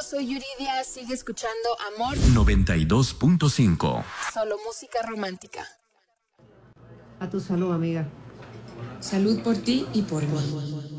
soy Yuridia, sigue escuchando Amor 92.5. Solo música romántica. A tu salud, amiga. Salud por ti y por mí.